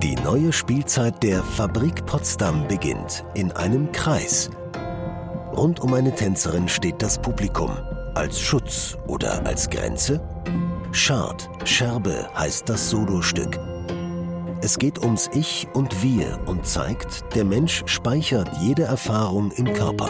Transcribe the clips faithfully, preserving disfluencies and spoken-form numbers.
Die neue Spielzeit der Fabrik Potsdam beginnt in einem Kreis. Rund um eine Tänzerin steht das Publikum. Als Schutz oder als Grenze? Schad, Scherbe heißt das Solostück. Es geht ums Ich und Wir und zeigt, der Mensch speichert jede Erfahrung im Körper.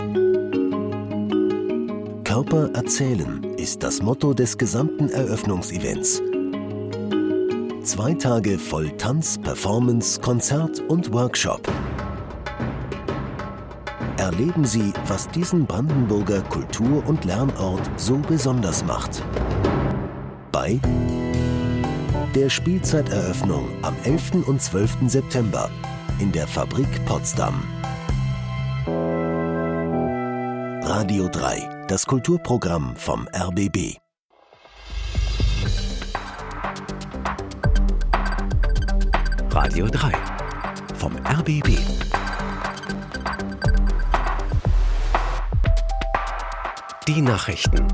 Körper erzählen ist das Motto des gesamten Eröffnungsevents. Zwei Tage voll Tanz, Performance, Konzert und Workshop. Erleben Sie, was diesen Brandenburger Kultur- und Lernort so besonders macht. Bei der Spielzeiteröffnung am elften und zwölften September in der Fabrik Potsdam. Radio drei, das Kulturprogramm vom R B B. Radio drei vom R B B. Die Nachrichten.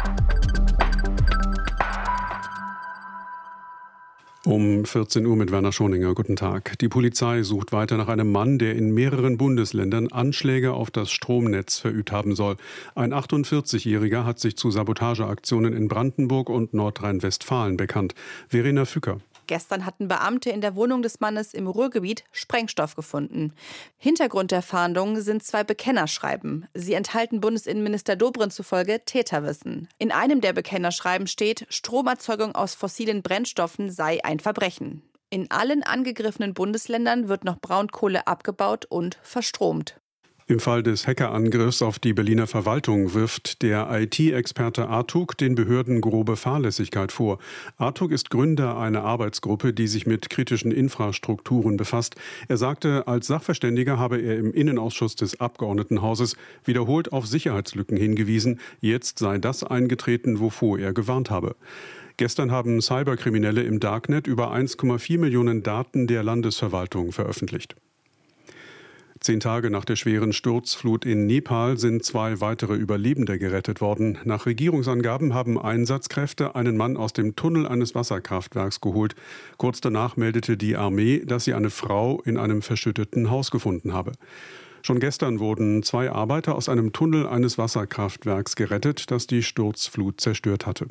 Um vierzehn Uhr mit Werner Schoninger. Guten Tag. Die Polizei sucht weiter nach einem Mann, der in mehreren Bundesländern Anschläge auf das Stromnetz verübt haben soll. Ein achtundvierzigjähriger hat sich zu Sabotageaktionen in Brandenburg und Nordrhein-Westfalen bekannt. Verena Fücker. Gestern hatten Beamte in der Wohnung des Mannes im Ruhrgebiet Sprengstoff gefunden. Hintergrund der Fahndung sind zwei Bekennerschreiben. Sie enthalten Bundesinnenminister Dobrindt zufolge Täterwissen. In einem der Bekennerschreiben steht, Stromerzeugung aus fossilen Brennstoffen sei ein Verbrechen. In allen angegriffenen Bundesländern wird noch Braunkohle abgebaut und verstromt. Im Fall des Hackerangriffs auf die Berliner Verwaltung wirft der I T-Experte Artug den Behörden grobe Fahrlässigkeit vor. Artug ist Gründer einer Arbeitsgruppe, die sich mit kritischen Infrastrukturen befasst. Er sagte, als Sachverständiger habe er im Innenausschuss des Abgeordnetenhauses wiederholt auf Sicherheitslücken hingewiesen. Jetzt sei das eingetreten, wovor er gewarnt habe. Gestern haben Cyberkriminelle im Darknet über eins Komma vier Millionen Daten der Landesverwaltung veröffentlicht. Zehn Tage nach der schweren Sturzflut in Nepal sind zwei weitere Überlebende gerettet worden. Nach Regierungsangaben haben Einsatzkräfte einen Mann aus dem Tunnel eines Wasserkraftwerks geholt. Kurz danach meldete die Armee, dass sie eine Frau in einem verschütteten Haus gefunden habe. Schon gestern wurden zwei Arbeiter aus einem Tunnel eines Wasserkraftwerks gerettet, das die Sturzflut zerstört hatte.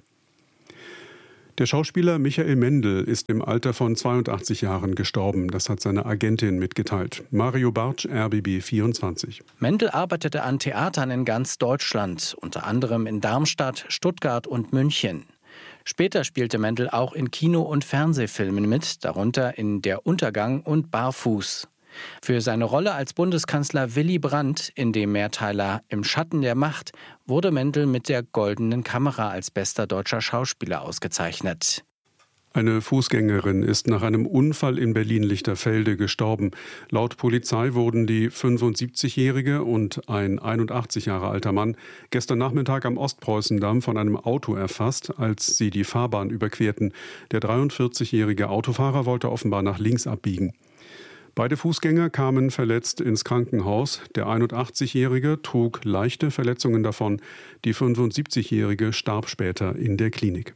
Der Schauspieler Michael Mendl ist im Alter von zweiundachtzig Jahren gestorben. Das hat seine Agentin mitgeteilt. Mario Bartsch, R B B vierundzwanzig. Mendl arbeitete an Theatern in ganz Deutschland, unter anderem in Darmstadt, Stuttgart und München. Später spielte Mendl auch in Kino- und Fernsehfilmen mit, darunter in Der Untergang und Barfuß. Für seine Rolle als Bundeskanzler Willy Brandt in dem Mehrteiler Im Schatten der Macht wurde Mendl mit der Goldenen Kamera als bester deutscher Schauspieler ausgezeichnet. Eine Fußgängerin ist nach einem Unfall in Berlin-Lichterfelde gestorben. Laut Polizei wurden die fünfundsiebzigjährige und ein einundachtzig Jahre alter Mann gestern Nachmittag am Ostpreußendamm von einem Auto erfasst, als sie die Fahrbahn überquerten. Der dreiundvierzigjährige Autofahrer wollte offenbar nach links abbiegen. Beide Fußgänger kamen verletzt ins Krankenhaus. Der einundachtzigjährige trug leichte Verletzungen davon. Die fünfundsiebzigjährige starb später in der Klinik.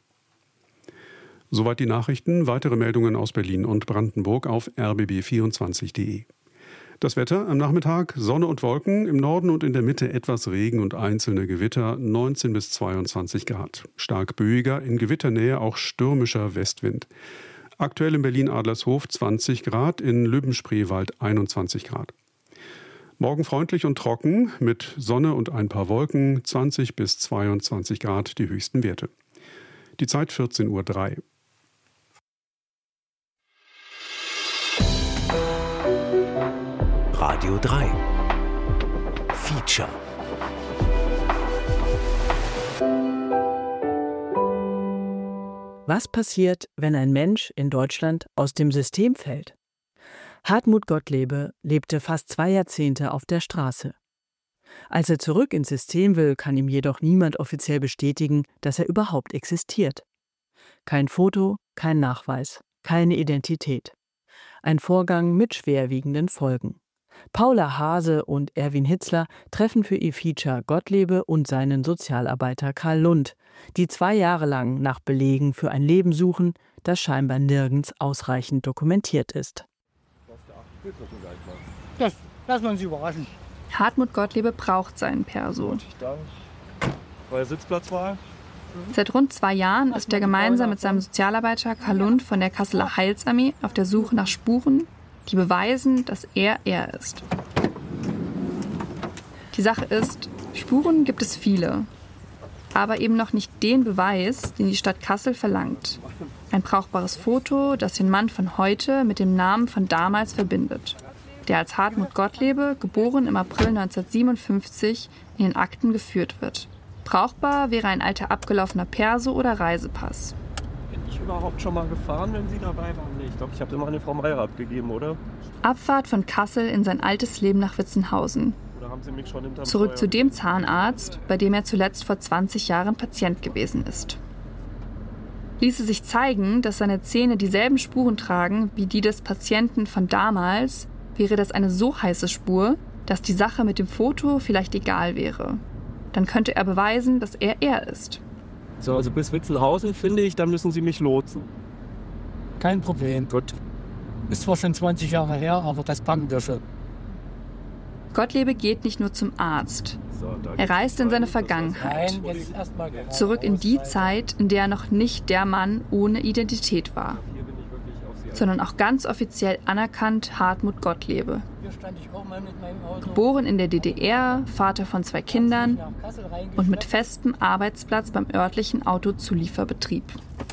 Soweit die Nachrichten. Weitere Meldungen aus Berlin und Brandenburg auf r b b vierundzwanzig punkt d e. Das Wetter am Nachmittag: Sonne und Wolken, im Norden und in der Mitte etwas Regen und einzelne Gewitter, neunzehn bis zweiundzwanzig Grad. Stark böiger, in Gewitternähe auch stürmischer Westwind. Aktuell in Berlin-Adlershof zwanzig Grad, in Lübben-Spreewald einundzwanzig Grad. Morgen freundlich und trocken, mit Sonne und ein paar Wolken, zwanzig bis zweiundzwanzig Grad die höchsten Werte. Die Zeit vierzehn Uhr drei. Radio drei. Feature. Was passiert, wenn ein Mensch in Deutschland aus dem System fällt? Hartmut Gottlebe lebte fast zwei Jahrzehnte auf der Straße. Als er zurück ins System will, kann ihm jedoch niemand offiziell bestätigen, dass er überhaupt existiert. Kein Foto, kein Nachweis, keine Identität. Ein Vorgang mit schwerwiegenden Folgen. Paula Hase und Erwin Hitzler treffen für ihr Feature Gottlebe und seinen Sozialarbeiter Karl Lund, die zwei Jahre lang nach Belegen für ein Leben suchen, das scheinbar nirgends ausreichend dokumentiert ist. Das lassen wir uns überraschen. Hartmut Gottlebe braucht seinen Perso. Freier Sitzplatzwahl. Seit rund zwei Jahren ist er gemeinsam mit seinem Sozialarbeiter Karl Lund von der Kasseler Heilsarmee auf der Suche nach Spuren, die beweisen, dass er er ist. Die Sache ist, Spuren gibt es viele, aber eben noch nicht den Beweis, den die Stadt Kassel verlangt. Ein brauchbares Foto, das den Mann von heute mit dem Namen von damals verbindet, der als Hartmut Gottlebe, geboren im April neunzehnhundertsiebenundfünfzig, in den Akten geführt wird. Brauchbar wäre ein alter abgelaufener Perso oder Reisepass. Bin ich überhaupt schon mal gefahren, wenn Sie dabei waren? Nee, ich glaube, ich habe immer eine Frau Meier abgegeben, oder? Abfahrt von Kassel in sein altes Leben nach Witzenhausen. Oder haben Sie mich schon hinterm Zurück Steuer? zu dem Zahnarzt, bei dem er zuletzt vor zwanzig Jahren Patient gewesen ist. Ließe sich zeigen, dass seine Zähne dieselben Spuren tragen wie die des Patienten von damals, wäre das eine so heiße Spur, dass die Sache mit dem Foto vielleicht egal wäre. Dann könnte er beweisen, dass er er ist. So, also bis Witzenhausen, finde ich, dann müssen Sie mich lotsen. Kein Problem. Gut. Ist zwar schon zwanzig Jahre her, aber das packen wir schon. Gottlebe geht nicht nur zum Arzt. So, Er reist in seine Vergangenheit. Nein, jetzt erstmal gerade. Zurück in die Zeit, in der er noch nicht der Mann ohne Identität war, Hier bin ich wirklich auf Sie sondern auch ganz offiziell anerkannt Hartmut Gottlebe. Hier stand ich auch mal mit meinem Auto. Geboren in der D D R, Vater von zwei Kindern und mit festem Arbeitsplatz beim örtlichen Autozulieferbetrieb.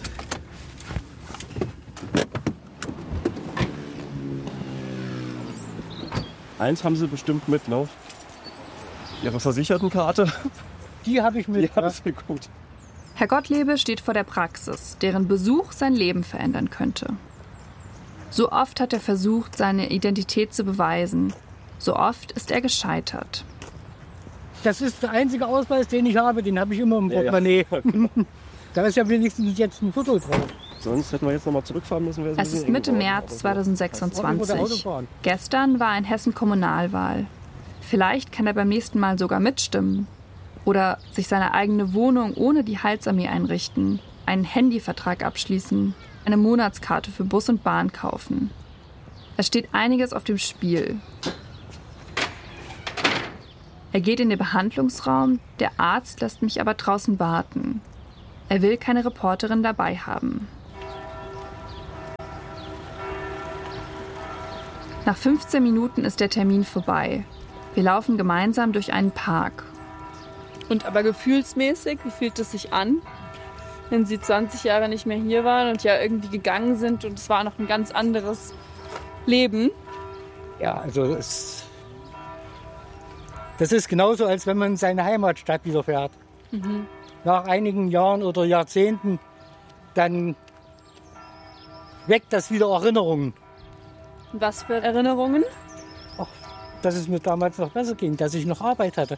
Eins haben Sie bestimmt mit, ne? Ihre Versichertenkarte? Die habe ich mit. Ja, das ist gut. Herr Gottlebe steht vor der Praxis, deren Besuch sein Leben verändern könnte. So oft hat er versucht, seine Identität zu beweisen. So oft ist er gescheitert. Das ist der einzige Ausweis, den ich habe. Den habe ich immer im Portemonnaie. Ja, ja. Da ist ja wenigstens jetzt ein Foto drauf. Sonst hätten wir jetzt noch mal zurückfahren müssen. wäre Es ist Mitte März zweitausendsechsundzwanzig. Gestern war in Hessen Kommunalwahl. Vielleicht kann er beim nächsten Mal sogar mitstimmen. Oder sich seine eigene Wohnung ohne die Heilsarmee einrichten, einen Handyvertrag abschließen, eine Monatskarte für Bus und Bahn kaufen. Es steht einiges auf dem Spiel. Er geht in den Behandlungsraum, der Arzt lässt mich aber draußen warten. Er will keine Reporterin dabei haben. Nach fünfzehn Minuten ist der Termin vorbei. Wir laufen gemeinsam durch einen Park. Und aber gefühlsmäßig, wie fühlt es sich an, wenn Sie zwanzig Jahre nicht mehr hier waren und ja irgendwie gegangen sind und es war noch ein ganz anderes Leben? Ja, also es, das ist genauso, als wenn man seine Heimatstadt wieder fährt. Mhm. Nach einigen Jahren oder Jahrzehnten, dann weckt das wieder Erinnerungen. Was für Erinnerungen? Ach, dass es mir damals noch besser ging, dass ich noch Arbeit hatte.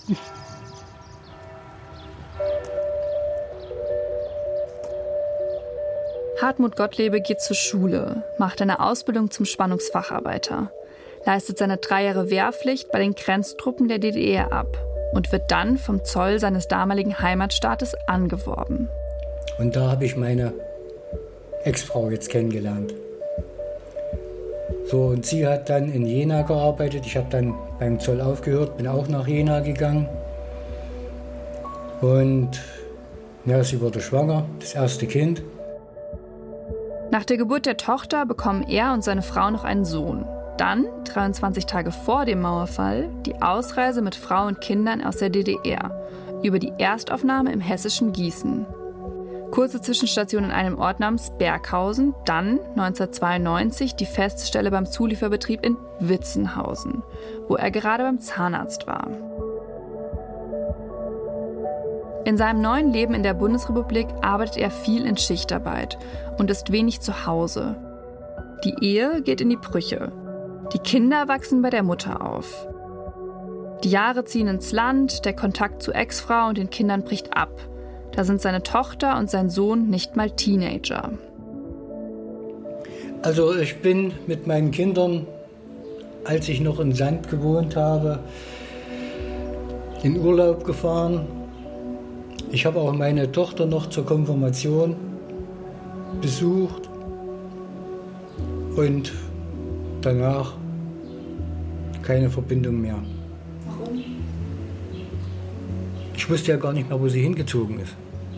Hartmut Gottlebe geht zur Schule, macht eine Ausbildung zum Spannungsfacharbeiter, leistet seine drei Jahre Wehrpflicht bei den Grenztruppen der D D R ab und wird dann vom Zoll seines damaligen Heimatstaates angeworben. Und da habe ich meine Ex-Frau jetzt kennengelernt. So, und sie hat dann in Jena gearbeitet. Ich habe dann beim Zoll aufgehört, bin auch nach Jena gegangen. Und ja, sie wurde schwanger, das erste Kind. Nach der Geburt der Tochter bekommen er und seine Frau noch einen Sohn. Dann, dreiundzwanzig Tage vor dem Mauerfall, die Ausreise mit Frau und Kindern aus der D D R über die Erstaufnahme im hessischen Gießen. Kurze Zwischenstation in einem Ort namens Berghausen, dann neunzehnhundertzweiundneunzig die Feststelle beim Zulieferbetrieb in Witzenhausen, wo er gerade beim Zahnarzt war. In seinem neuen Leben in der Bundesrepublik arbeitet er viel in Schichtarbeit und ist wenig zu Hause. Die Ehe geht in die Brüche. Die Kinder wachsen bei der Mutter auf. Die Jahre ziehen ins Land, der Kontakt zu Ex-Frau und den Kindern bricht ab. Da sind seine Tochter und sein Sohn nicht mal Teenager. Also ich bin mit meinen Kindern, als ich noch in Sand gewohnt habe, in Urlaub gefahren. Ich habe auch meine Tochter noch zur Konfirmation besucht und danach keine Verbindung mehr. Warum? Ich wusste ja gar nicht mehr, wo sie hingezogen ist.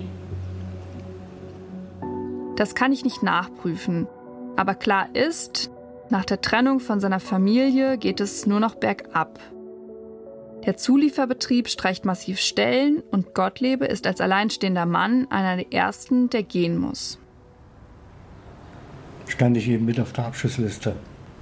Das kann ich nicht nachprüfen. Aber klar ist, nach der Trennung von seiner Familie geht es nur noch bergab. Der Zulieferbetrieb streicht massiv Stellen und Gottlebe ist als alleinstehender Mann einer der ersten, der gehen muss. Stand ich eben mit auf der Abschussliste.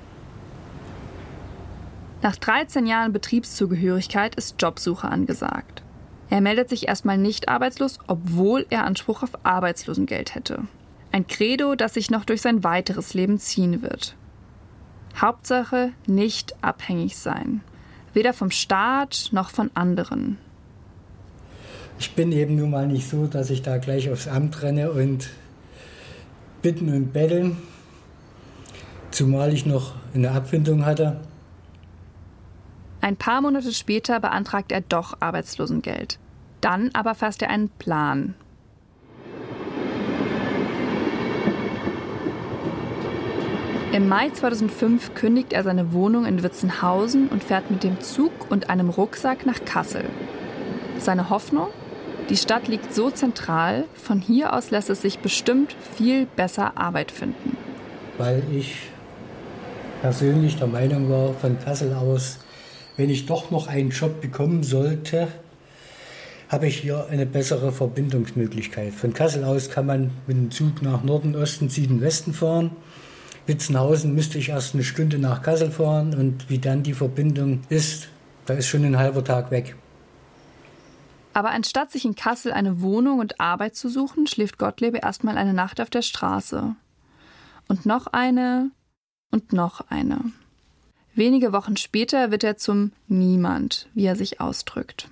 Nach dreizehn Jahren Betriebszugehörigkeit ist Jobsuche angesagt. Er meldet sich erstmal nicht arbeitslos, obwohl er Anspruch auf Arbeitslosengeld hätte. Ein Credo, das sich noch durch sein weiteres Leben ziehen wird. Hauptsache nicht abhängig sein. Weder vom Staat noch von anderen. Ich bin eben nun mal nicht so, dass ich da gleich aufs Amt renne und bitten und betteln. Zumal ich noch eine Abfindung hatte. Ein paar Monate später beantragt er doch Arbeitslosengeld. Dann aber fasst er einen Plan. Im Mai zweitausendfünf kündigt er seine Wohnung in Witzenhausen und fährt mit dem Zug und einem Rucksack nach Kassel. Seine Hoffnung? Die Stadt liegt so zentral, von hier aus lässt es sich bestimmt viel besser Arbeit finden. Weil ich persönlich der Meinung war, von Kassel aus, wenn ich doch noch einen Job bekommen sollte, habe ich hier eine bessere Verbindungsmöglichkeit. Von Kassel aus kann man mit dem Zug nach Norden, Osten, Süden, Westen fahren. Witzenhausen müsste ich erst eine Stunde nach Kassel fahren und wie dann die Verbindung ist, da ist schon ein halber Tag weg. Aber anstatt sich in Kassel eine Wohnung und Arbeit zu suchen, schläft Gottlebe erstmal eine Nacht auf der Straße. Und noch eine und noch eine. Wenige Wochen später wird er zum Niemand, wie er sich ausdrückt.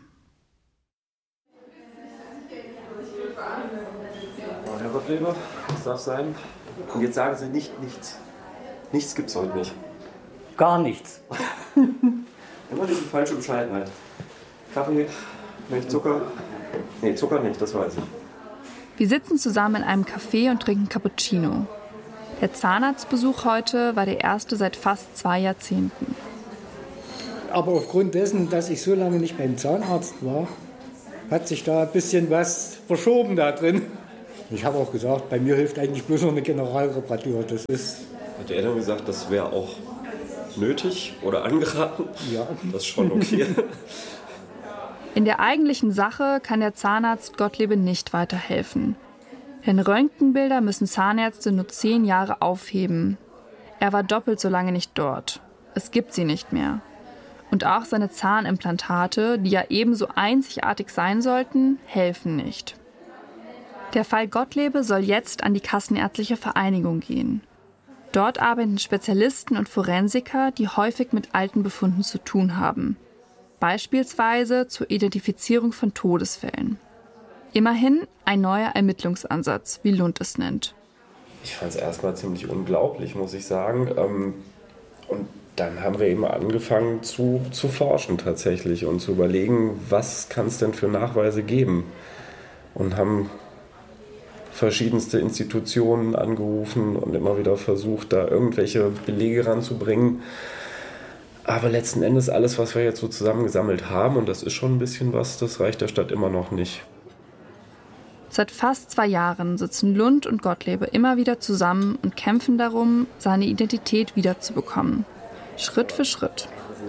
Herr Gottlebe, das darf sein. Und jetzt sagen Sie nicht nichts. Nichts gibt's heute nicht. Gar nichts. Immer diese falsche Bescheidenheit. Kaffee, Milch, Zucker. Nee, Zucker nicht, das weiß ich. Wir sitzen zusammen in einem Café und trinken Cappuccino. Der Zahnarztbesuch heute war der erste seit fast zwei Jahrzehnten. Aber aufgrund dessen, dass ich so lange nicht beim Zahnarzt war, hat sich da ein bisschen was verschoben da drin. Ich habe auch gesagt, bei mir hilft eigentlich bloß noch eine Generalreparatur. Das ist. Hat er dann gesagt, das wäre auch nötig oder angeraten? Ja. Das ist schon okay. In der eigentlichen Sache kann der Zahnarzt Gottlebe nicht weiterhelfen. Denn Röntgenbilder müssen Zahnärzte nur zehn Jahre aufheben. Er war doppelt so lange nicht dort. Es gibt sie nicht mehr. Und auch seine Zahnimplantate, die ja ebenso einzigartig sein sollten, helfen nicht. Der Fall Gottlebe soll jetzt an die Kassenärztliche Vereinigung gehen. Dort arbeiten Spezialisten und Forensiker, die häufig mit alten Befunden zu tun haben. Beispielsweise zur Identifizierung von Todesfällen. Immerhin ein neuer Ermittlungsansatz, wie Lund es nennt. Ich fand es erstmal ziemlich unglaublich, muss ich sagen. Und dann haben wir eben angefangen zu, zu forschen tatsächlich und zu überlegen, was kann es denn für Nachweise geben. Und haben verschiedenste Institutionen angerufen und immer wieder versucht, da irgendwelche Belege ranzubringen. Aber letzten Endes alles, was wir jetzt so zusammengesammelt haben, und das ist schon ein bisschen was, das reicht der Stadt immer noch nicht. Seit fast zwei Jahren sitzen Lund und Gottlebe immer wieder zusammen und kämpfen darum, seine Identität wiederzubekommen. Schritt für Schritt.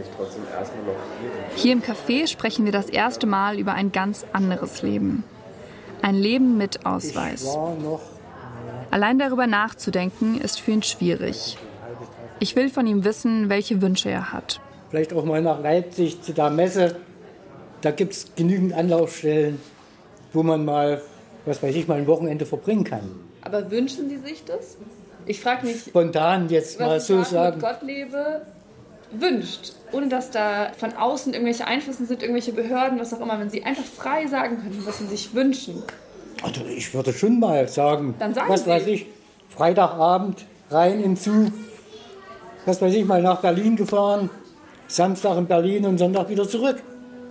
Hier im Café sprechen wir das erste Mal über ein ganz anderes Leben. Ein Leben mit Ausweis. Allein darüber nachzudenken, ist für ihn schwierig. Ich will von ihm wissen, welche Wünsche er hat. Vielleicht auch mal nach Leipzig zu der Messe. Da gibt es genügend Anlaufstellen, wo man mal, was weiß ich, mal ein Wochenende verbringen kann. Aber wünschen Sie sich das? Ich frage mich, spontan jetzt mal so sagen. Gottlebe wünscht, ohne dass da von außen irgendwelche Einflüsse sind, irgendwelche Behörden, was auch immer, wenn Sie einfach frei sagen könnten, was Sie sich wünschen. Also ich würde schon mal sagen, Dann sagen was Sie. weiß ich, Freitagabend rein in Zug, was weiß ich, mal nach Berlin gefahren, Samstag in Berlin und Sonntag wieder zurück.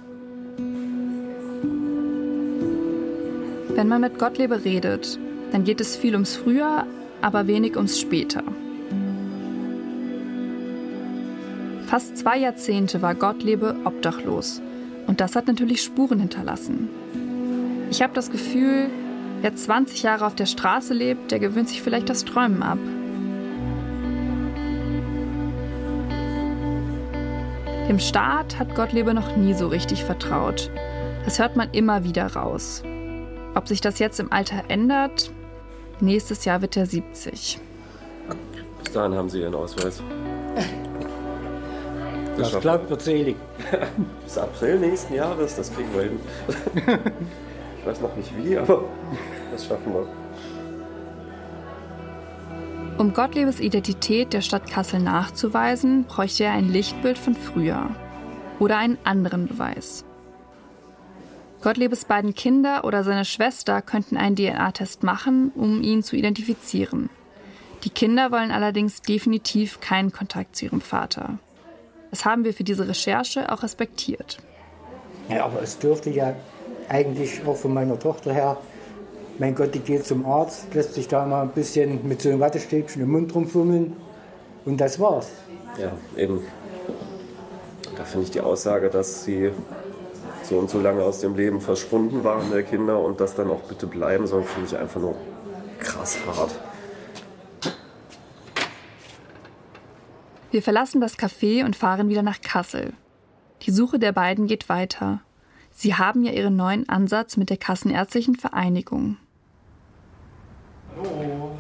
Wenn man mit Gottlebe redet, dann geht es viel ums Früher, aber wenig ums Später. Fast zwei Jahrzehnte war Gottlebe obdachlos. Und das hat natürlich Spuren hinterlassen. Ich habe das Gefühl, wer zwanzig Jahre auf der Straße lebt, der gewöhnt sich vielleicht das Träumen ab. Dem Staat hat Gottlebe noch nie so richtig vertraut. Das hört man immer wieder raus. Ob sich das jetzt im Alter ändert? Nächstes Jahr wird er siebzig. Bis dahin haben Sie Ihren Ausweis. Das, das bleibt verzählig. Bis April nächsten Jahres, das kriegen wir hin. Ich weiß noch nicht wie, aber das schaffen wir. Um Gottlebes Identität der Stadt Kassel nachzuweisen, bräuchte er ein Lichtbild von früher. Oder einen anderen Beweis. Gottlebes beiden Kinder oder seine Schwester könnten einen D N A-Test machen, um ihn zu identifizieren. Die Kinder wollen allerdings definitiv keinen Kontakt zu ihrem Vater. Das haben wir für diese Recherche auch respektiert. Ja, aber es dürfte ja eigentlich auch von meiner Tochter her, mein Gott, die geht zum Arzt, lässt sich da mal ein bisschen mit so einem Wattestäbchen im Mund rumfummeln und das war's. Ja, eben. Da finde ich die Aussage, dass sie so und so lange aus dem Leben verschwunden waren der Kinder und das dann auch bitte bleiben sollen, finde ich einfach nur krass hart. Wir verlassen das Café und fahren wieder nach Kassel. Die Suche der beiden geht weiter. Sie haben ja ihren neuen Ansatz mit der Kassenärztlichen Vereinigung. Hallo.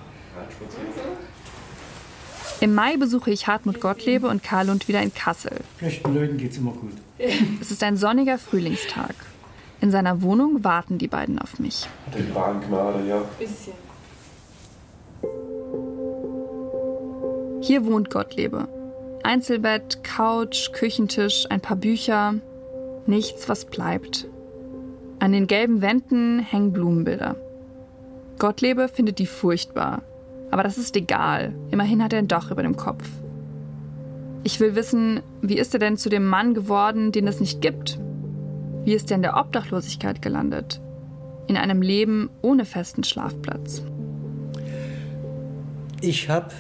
Im Mai besuche ich Hartmut Gottlebe und Karl Lund wieder in Kassel. Schlechten Leuten geht's immer gut. Es ist ein sonniger Frühlingstag. In seiner Wohnung warten die beiden auf mich. Die Bahngnade, ja. Bisschen. Hier wohnt Gottlebe. Einzelbett, Couch, Küchentisch, ein paar Bücher. Nichts, was bleibt. An den gelben Wänden hängen Blumenbilder. Gottlebe findet die furchtbar. Aber das ist egal. Immerhin hat er ein Dach über dem Kopf. Ich will wissen, wie ist er denn zu dem Mann geworden, den es nicht gibt? Wie ist er in der Obdachlosigkeit gelandet? In einem Leben ohne festen Schlafplatz. Ich habe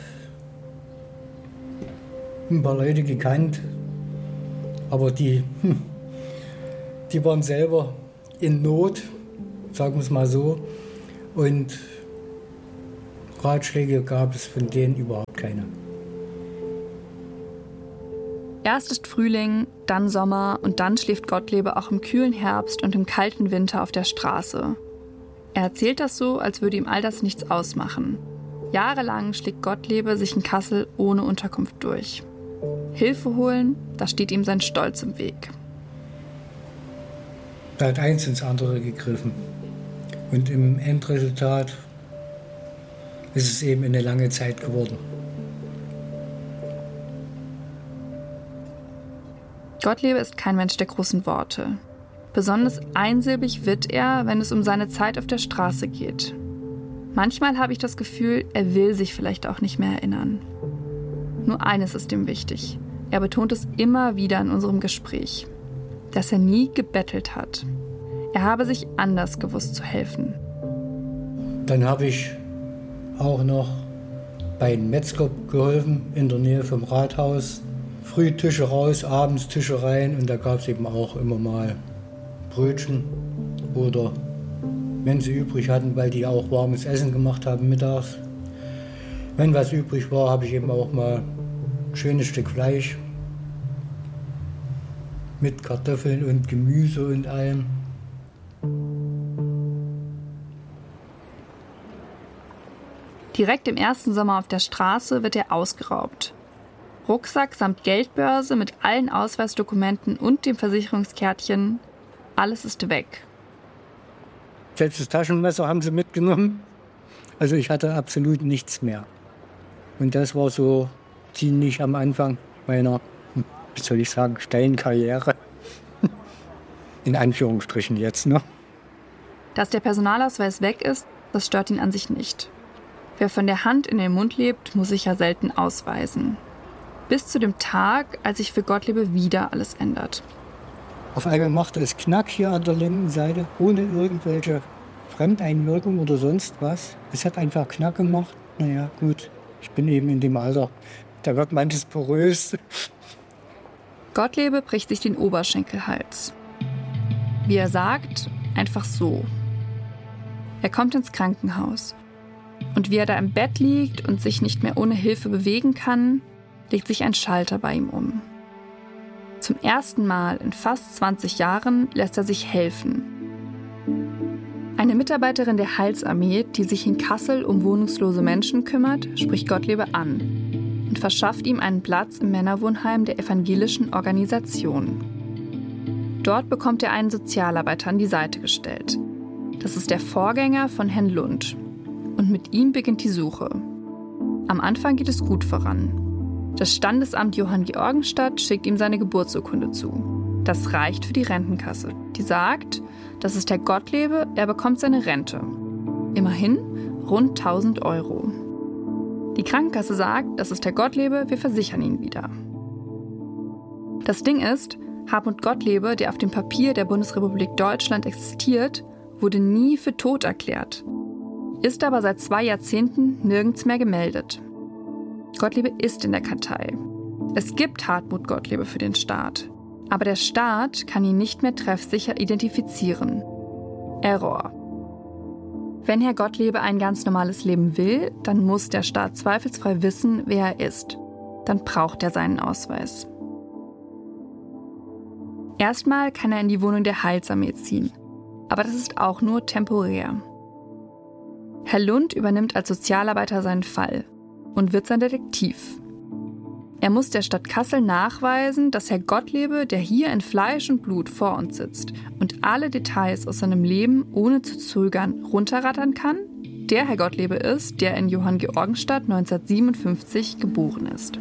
ein paar Leute gekannt, aber die, hm, die waren selber in Not, sagen wir es mal so. Und Ratschläge gab es von denen überhaupt keine. Erst ist Frühling, dann Sommer und dann schläft Gottlebe auch im kühlen Herbst und im kalten Winter auf der Straße. Er erzählt das so, als würde ihm all das nichts ausmachen. Jahrelang schlägt Gottlebe sich in Kassel ohne Unterkunft durch. Hilfe holen, da steht ihm sein Stolz im Weg. Da hat eins ins andere gegriffen. Und im Endresultat ist es eben eine lange Zeit geworden. Gottlebe ist kein Mensch der großen Worte. Besonders einsilbig wird er, wenn es um seine Zeit auf der Straße geht. Manchmal habe ich das Gefühl, er will sich vielleicht auch nicht mehr erinnern. Nur eines ist ihm wichtig. Er betont es immer wieder in unserem Gespräch. Dass er nie gebettelt hat. Er habe sich anders gewusst zu helfen. Dann habe ich auch noch bei einem Metzger geholfen, in der Nähe vom Rathaus. Früh Tische raus, abends Tische rein und da gab es eben auch immer mal Brötchen oder wenn sie übrig hatten, weil die auch warmes Essen gemacht haben mittags. Wenn was übrig war, habe ich eben auch mal ein schönes Stück Fleisch mit Kartoffeln und Gemüse und allem. Direkt im ersten Sommer auf der Straße wird er ausgeraubt. Rucksack samt Geldbörse mit allen Ausweisdokumenten und dem Versicherungskärtchen. Alles ist weg. Selbst das Taschenmesser haben sie mitgenommen. Also ich hatte absolut nichts mehr. Und das war so ziemlich am Anfang meiner, wie soll ich sagen, steilen Karriere. In Anführungsstrichen jetzt, ne? Dass der Personalausweis weg ist, das stört ihn an sich nicht. Wer von der Hand in den Mund lebt, muss sich ja selten ausweisen. Bis zu dem Tag, als sich für Gottlebe wieder alles ändert. Auf einmal machte es Knack hier an der linken Seite, ohne irgendwelche Fremdeinwirkung oder sonst was. Es hat einfach Knack gemacht. Naja, gut, ich bin eben in dem Alter, da wird manches porös. Gottlebe bricht sich den Oberschenkelhals. Wie er sagt, einfach so. Er kommt ins Krankenhaus. Und wie er da im Bett liegt und sich nicht mehr ohne Hilfe bewegen kann, legt sich ein Schalter bei ihm um. Zum ersten Mal in fast zwanzig Jahren lässt er sich helfen. Eine Mitarbeiterin der Heilsarmee, die sich in Kassel um wohnungslose Menschen kümmert, spricht Gottlebe an und verschafft ihm einen Platz im Männerwohnheim der evangelischen Organisation. Dort bekommt er einen Sozialarbeiter an die Seite gestellt. Das ist der Vorgänger von Herrn Lund. Und mit ihm beginnt die Suche. Am Anfang geht es gut voran. Das Standesamt Johanngeorgenstadt schickt ihm seine Geburtsurkunde zu. Das reicht für die Rentenkasse. Die sagt, das ist Herr Gottlebe, er bekommt seine Rente. Immerhin rund tausend Euro. Die Krankenkasse sagt, das ist Herr Gottlebe, wir versichern ihn wieder. Das Ding ist, Hartmut Gottlebe, der auf dem Papier der Bundesrepublik Deutschland existiert, wurde nie für tot erklärt, ist aber seit zwei Jahrzehnten nirgends mehr gemeldet. Gottlebe ist in der Kartei. Es gibt Hartmut Gottlebe für den Staat. Aber der Staat kann ihn nicht mehr treffsicher identifizieren. Error. Wenn Herr Gottlebe ein ganz normales Leben will, dann muss der Staat zweifelsfrei wissen, wer er ist. Dann braucht er seinen Ausweis. Erstmal kann er in die Wohnung der Heilsarmee ziehen. Aber das ist auch nur temporär. Herr Lund übernimmt als Sozialarbeiter seinen Fall und wird sein Detektiv. Er muss der Stadt Kassel nachweisen, dass Herr Gottlebe, der hier in Fleisch und Blut vor uns sitzt und alle Details aus seinem Leben ohne zu zögern runterrattern kann, der Herr Gottlebe ist, der in Johanngeorgenstadt neunzehnhundertsiebenundfünfzig geboren ist.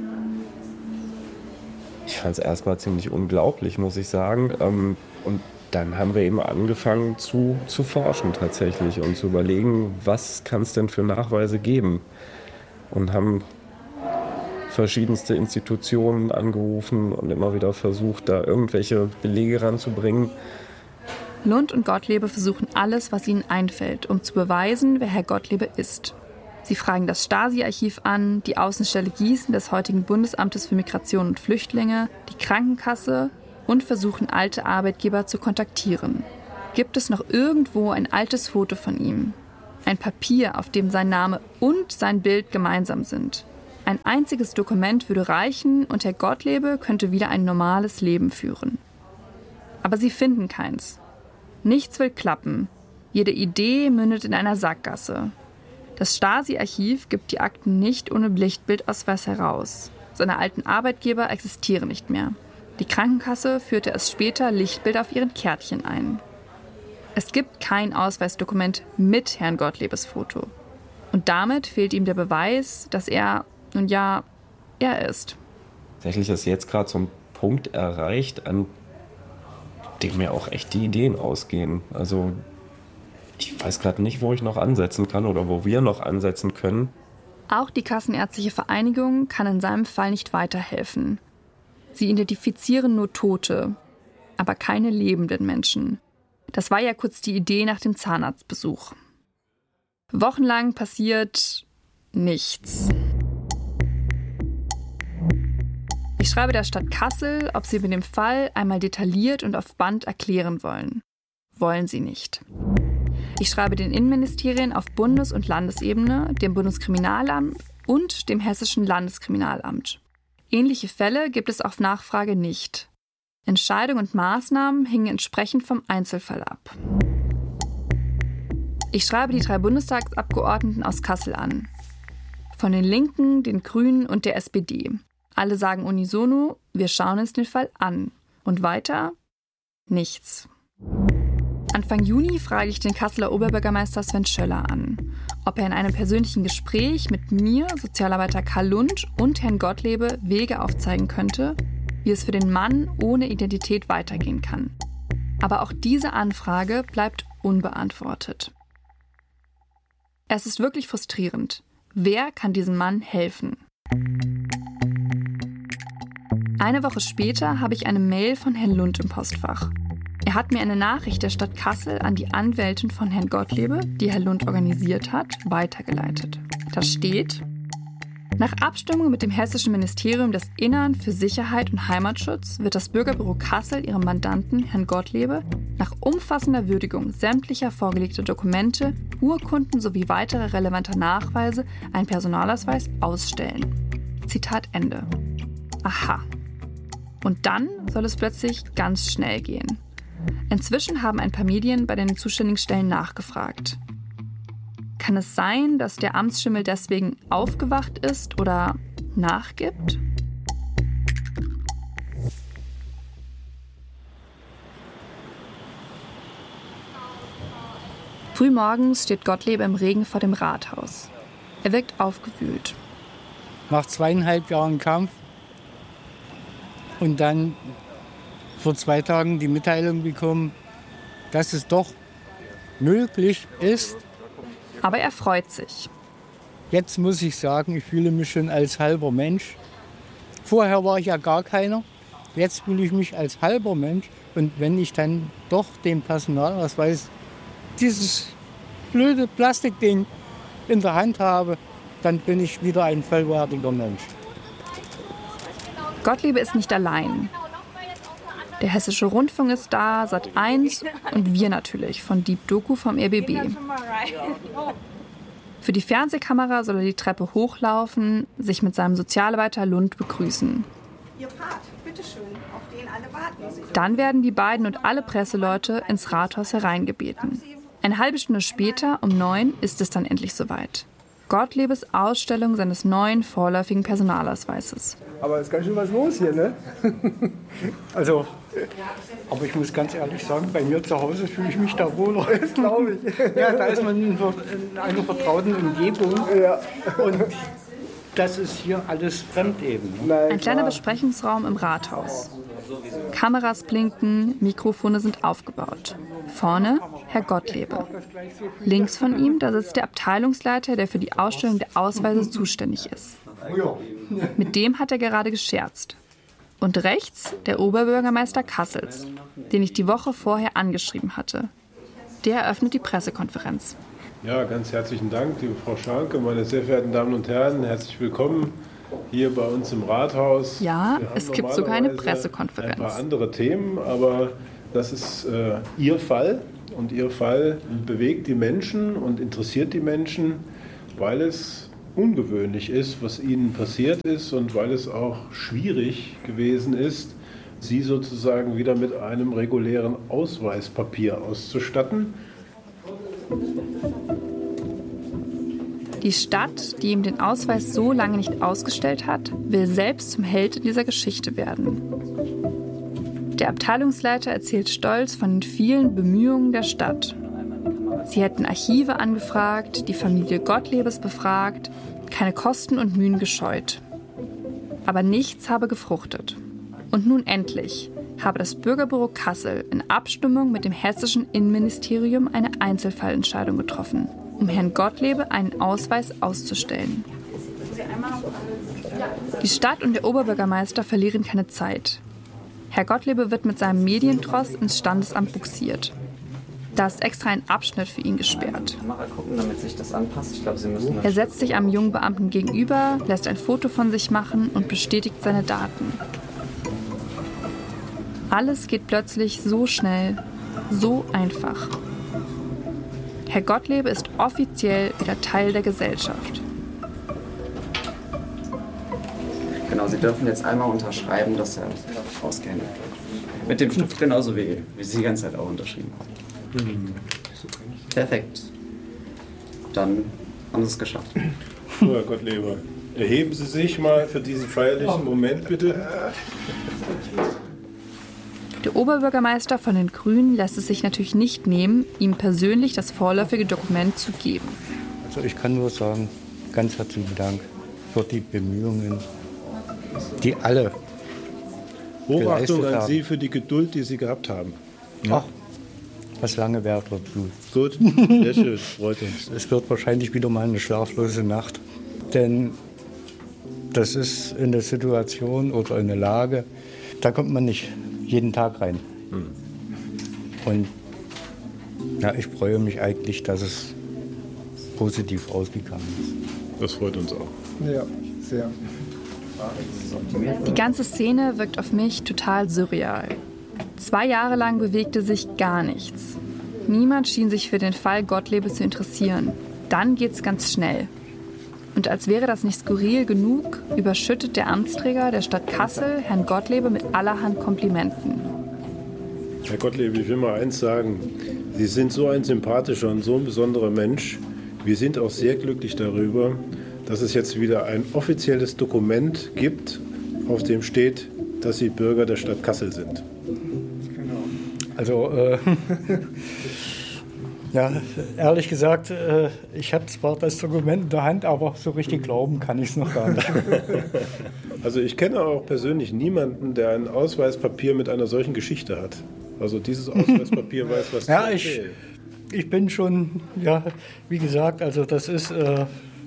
Ich fand es erstmal ziemlich unglaublich, muss ich sagen. Und dann haben wir eben angefangen zu, zu forschen tatsächlich und zu überlegen, was kann es denn für Nachweise geben. Und haben verschiedenste Institutionen angerufen und immer wieder versucht, da irgendwelche Belege ranzubringen. Lund und Gottlebe versuchen alles, was ihnen einfällt, um zu beweisen, wer Herr Gottlebe ist. Sie fragen das Stasi-Archiv an, die Außenstelle Gießen des heutigen Bundesamtes für Migration und Flüchtlinge, die Krankenkasse und versuchen, alte Arbeitgeber zu kontaktieren. Gibt es noch irgendwo ein altes Foto von ihm? Ein Papier, auf dem sein Name und sein Bild gemeinsam sind. Ein einziges Dokument würde reichen und Herr Gottlebe könnte wieder ein normales Leben führen. Aber sie finden keins. Nichts will klappen. Jede Idee mündet in einer Sackgasse. Das Stasi-Archiv gibt die Akten nicht ohne Lichtbildausweis heraus. Seine alten Arbeitgeber existieren nicht mehr. Die Krankenkasse führte es später Lichtbild auf ihren Kärtchen ein. Es gibt kein Ausweisdokument mit Herrn Gottlebes Foto. Und damit fehlt ihm der Beweis, dass er, nun ja, er ist. Tatsächlich ist jetzt gerade so ein Punkt erreicht, an dem mir auch echt die Ideen ausgehen. Also ich weiß gerade nicht, wo ich noch ansetzen kann oder wo wir noch ansetzen können. Auch die Kassenärztliche Vereinigung kann in seinem Fall nicht weiterhelfen. Sie identifizieren nur Tote, aber keine lebenden Menschen. Das war ja kurz die Idee nach dem Zahnarztbesuch. Wochenlang passiert nichts. Ich schreibe der Stadt Kassel, ob sie mir den Fall einmal detailliert und auf Band erklären wollen. Wollen sie nicht. Ich schreibe den Innenministerien auf Bundes- und Landesebene, dem Bundeskriminalamt und dem Hessischen Landeskriminalamt. Ähnliche Fälle gibt es auf Nachfrage nicht. Entscheidungen und Maßnahmen hingen entsprechend vom Einzelfall ab. Ich schreibe die drei Bundestagsabgeordneten aus Kassel an. Von den Linken, den Grünen und der S P D. Alle sagen unisono, wir schauen uns den Fall an. Und weiter? Nichts. Anfang Juni frage ich den Kasseler Oberbürgermeister Sven Schöller an, ob er in einem persönlichen Gespräch mit mir, Sozialarbeiter Karl Lund und Herrn Gottlebe Wege aufzeigen könnte, wie es für den Mann ohne Identität weitergehen kann. Aber auch diese Anfrage bleibt unbeantwortet. Es ist wirklich frustrierend. Wer kann diesem Mann helfen? Eine Woche später habe ich eine Mail von Herrn Lund im Postfach. Er hat mir eine Nachricht der Stadt Kassel an die Anwältin von Herrn Gottlebe, die Herr Lund organisiert hat, weitergeleitet. Da steht: Nach Abstimmung mit dem Hessischen Ministerium des Innern für Sicherheit und Heimatschutz wird das Bürgerbüro Kassel ihrem Mandanten, Herrn Gottlebe, nach umfassender Würdigung sämtlicher vorgelegter Dokumente, Urkunden sowie weiterer relevanter Nachweise einen Personalausweis ausstellen. Zitat Ende. Aha. Und dann soll es plötzlich ganz schnell gehen. Inzwischen haben ein paar Medien bei den zuständigen Stellen nachgefragt. Kann es sein, dass der Amtsschimmel deswegen aufgewacht ist oder nachgibt? Frühmorgens steht Gottlebe im Regen vor dem Rathaus. Er wirkt aufgewühlt. Nach zweieinhalb Jahren Kampf und dann vor zwei Tagen die Mitteilung bekommen, dass es doch möglich ist. Aber er freut sich. Jetzt muss ich sagen, ich fühle mich schon als halber Mensch. Vorher war ich ja gar keiner. Jetzt fühle ich mich als halber Mensch. Und wenn ich dann doch den Personalausweis, dieses blöde Plastikding in der Hand habe, dann bin ich wieder ein vollwertiger Mensch. Gottlebe ist nicht allein. Der Hessische Rundfunk ist da, Sat eins und wir natürlich von Deep Doku vom R B B. Für die Fernsehkamera soll er die Treppe hochlaufen, sich mit seinem Sozialarbeiter Lund begrüßen. Ihr Part, bitteschön, auf den alle warten. Dann werden die beiden und alle Presseleute ins Rathaus hereingebeten. Eine halbe Stunde später, um neun, ist es dann endlich soweit. Gottlebes Ausstellung seines neuen vorläufigen Personalausweises. Aber es ist ganz schön was los hier, ne? Also, aber ich muss ganz ehrlich sagen, bei mir zu Hause fühle ich mich da wohler. Das glaube ich. Ja, da ist man in einer vertrauten Umgebung. Ja. Und das ist hier alles fremd eben. Nein, Ein kleiner Besprechungsraum im Rathaus. Kameras blinken, Mikrofone sind aufgebaut. Vorne Herr Gottlebe. Links von ihm, da sitzt der Abteilungsleiter, der für die Ausstellung der Ausweise zuständig ist. Mit dem hat er gerade gescherzt. Und rechts der Oberbürgermeister Kassels, den ich die Woche vorher angeschrieben hatte. Der eröffnet die Pressekonferenz. Ja, ganz herzlichen Dank, liebe Frau Schanke, meine sehr verehrten Damen und Herren. Herzlich willkommen hier bei uns im Rathaus. Ja, es gibt sogar eine Pressekonferenz. Ein paar andere Themen, aber das ist äh, Ihr Fall. Und Ihr Fall bewegt die Menschen und interessiert die Menschen, weil es ungewöhnlich ist, was Ihnen passiert ist und weil es auch schwierig gewesen ist, Sie sozusagen wieder mit einem regulären Ausweispapier auszustatten. Die Stadt, die ihm den Ausweis so lange nicht ausgestellt hat, will selbst zum Held in dieser Geschichte werden. Der Abteilungsleiter erzählt stolz von den vielen Bemühungen der Stadt. Sie hätten Archive angefragt, die Familie Gottlebes befragt, keine Kosten und Mühen gescheut. Aber nichts habe gefruchtet. Und nun endlich habe das Bürgerbüro Kassel in Abstimmung mit dem Hessischen Innenministerium eine Einzelfallentscheidung getroffen, um Herrn Gottlebe einen Ausweis auszustellen. Die Stadt und der Oberbürgermeister verlieren keine Zeit. Herr Gottlebe wird mit seinem Medientross ins Standesamt buxiert. Da ist extra ein Abschnitt für ihn gesperrt. Er setzt sich einem jungen Beamten gegenüber, lässt ein Foto von sich machen und bestätigt seine Daten. Alles geht plötzlich so schnell, so einfach. Herr Gottlebe ist offiziell wieder Teil der Gesellschaft. Genau, Sie dürfen jetzt einmal unterschreiben, dass er ausgehändigt wird. Mit dem Stift genauso wie, wie Sie die ganze Zeit auch unterschrieben haben. Mhm. Perfekt. Dann haben Sie es geschafft. So, Herr Gottlebe, erheben Sie sich mal für diesen feierlichen Moment, bitte. Der Oberbürgermeister von den Grünen lässt es sich natürlich nicht nehmen, ihm persönlich das vorläufige Dokument zu geben. Also ich kann nur sagen, ganz herzlichen Dank für die Bemühungen, die alle Hochachtung an haben. Sie für die Geduld, die Sie gehabt haben. Ach, was lange währt wird. Gut, sehr schön, freut uns. Es wird wahrscheinlich wieder mal eine schlaflose Nacht, denn das ist in der Situation oder in der Lage, da kommt man nicht jeden Tag rein. Hm. Und ja, ich freue mich eigentlich, dass es positiv ausgegangen ist. Das freut uns auch. Ja. sehr. Die ganze Szene wirkt auf mich total surreal. Zwei Jahre lang bewegte sich gar nichts. Niemand schien sich für den Fall Gottlebe zu interessieren. Dann geht's ganz schnell. Und als wäre das nicht skurril genug, überschüttet der Amtsträger der Stadt Kassel Herrn Gottlebe mit allerhand Komplimenten. Herr Gottlebe, ich will mal eins sagen. Sie sind so ein sympathischer und so ein besonderer Mensch. Wir sind auch sehr glücklich darüber, dass es jetzt wieder ein offizielles Dokument gibt, auf dem steht, dass Sie Bürger der Stadt Kassel sind. Genau. Also, äh, ja, ehrlich gesagt, äh, ich habe zwar das Dokument in der Hand, aber so richtig glauben kann ich es noch gar nicht. Also ich kenne auch persönlich niemanden, der ein Ausweispapier mit einer solchen Geschichte hat. Also dieses Ausweispapier weiß, was ja, zu ich, erzählen. ich bin schon, ja, wie gesagt, also das ist äh,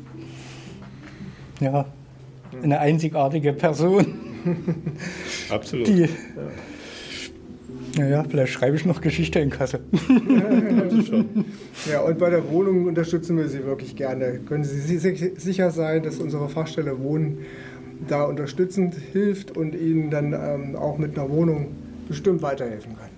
ja, eine einzigartige Person. Absolut. Die, naja, vielleicht schreibe ich noch Geschichte in Kassel. Ja, und bei der Wohnung unterstützen wir Sie wirklich gerne. Können Sie sicher sein, dass unsere Fachstelle Wohnen da unterstützend hilft und Ihnen dann ähm, auch mit einer Wohnung bestimmt weiterhelfen kann.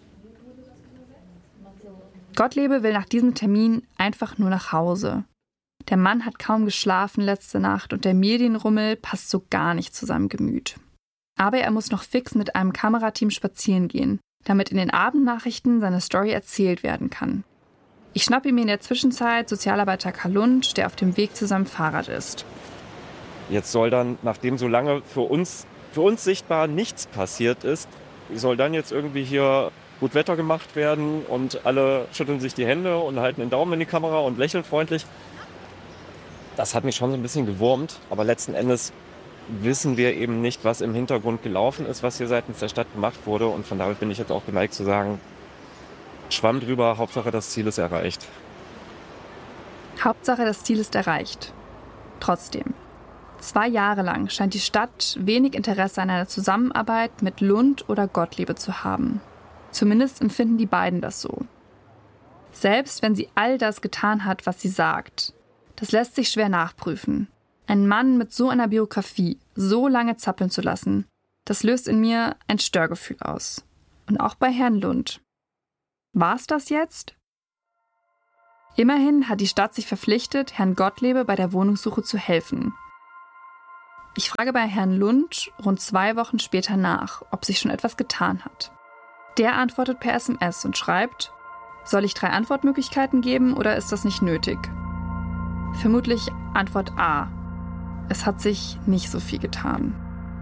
Gottlebe will nach diesem Termin einfach nur nach Hause. Der Mann hat kaum geschlafen letzte Nacht und der Medienrummel passt so gar nicht zu seinem Gemüt. Aber er muss noch fix mit einem Kamerateam spazieren gehen, damit in den Abendnachrichten seine Story erzählt werden kann. Ich schnappe ihm in der Zwischenzeit Sozialarbeiter Karl Lund, der auf dem Weg zu seinem Fahrrad ist. Jetzt soll dann, nachdem so lange für uns, für uns sichtbar nichts passiert ist, soll dann jetzt irgendwie hier gut Wetter gemacht werden und alle schütteln sich die Hände und halten den Daumen in die Kamera und lächeln freundlich. Das hat mich schon so ein bisschen gewurmt, aber letzten Endes wissen wir eben nicht, was im Hintergrund gelaufen ist, was hier seitens der Stadt gemacht wurde, und von daher bin ich jetzt auch geneigt zu sagen, Schwamm drüber, Hauptsache das Ziel ist erreicht. Hauptsache das Ziel ist erreicht. Trotzdem. Zwei Jahre lang scheint die Stadt wenig Interesse an einer Zusammenarbeit mit Lund oder Gottlebe zu haben. Zumindest empfinden die beiden das so. Selbst wenn sie all das getan hat, was sie sagt. Das lässt sich schwer nachprüfen. Einen Mann mit so einer Biografie so lange zappeln zu lassen, das löst in mir ein Störgefühl aus. Und auch bei Herrn Lund. War's das jetzt? Immerhin hat die Stadt sich verpflichtet, Herrn Gottlebe bei der Wohnungssuche zu helfen. Ich frage bei Herrn Lund rund zwei Wochen später nach, ob sich schon etwas getan hat. Der antwortet per S M S und schreibt: Soll ich drei Antwortmöglichkeiten geben oder ist das nicht nötig? Vermutlich Antwort A. Es hat sich nicht so viel getan.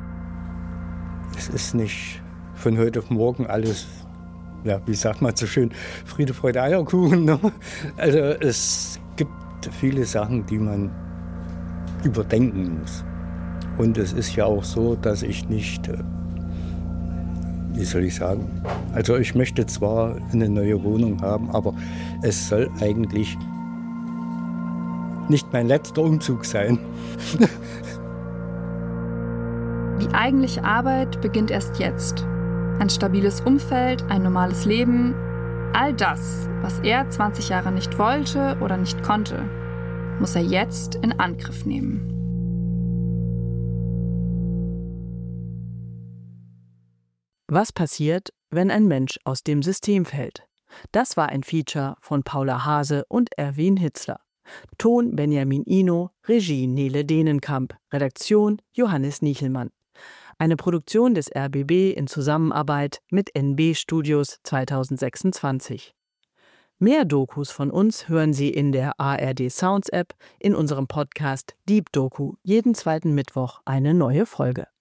Es ist nicht von heute auf morgen alles, ja, wie sagt man so schön, Friede, Freude, Eierkuchen. Ne? Also es gibt viele Sachen, die man überdenken muss. Und es ist ja auch so, dass ich nicht, wie soll ich sagen, also ich möchte zwar eine neue Wohnung haben, aber es soll eigentlich nicht mein letzter Umzug sein. Die eigentliche Arbeit beginnt erst jetzt. Ein stabiles Umfeld, ein normales Leben, all das, was er zwanzig Jahre nicht wollte oder nicht konnte, muss er jetzt in Angriff nehmen. Was passiert, wenn ein Mensch aus dem System fällt? Das war ein Feature von Paula Hase und Erwin Hitzler. Ton Benjamin Ino, Regie Nele Dehnenkamp, Redaktion Johannes Nichelmann. Eine Produktion des R B B in Zusammenarbeit mit N B Studios zwanzig sechsundzwanzig. Mehr Dokus von uns hören Sie in der A R D Sounds App, in unserem Podcast Deep Doku, jeden zweiten Mittwoch eine neue Folge.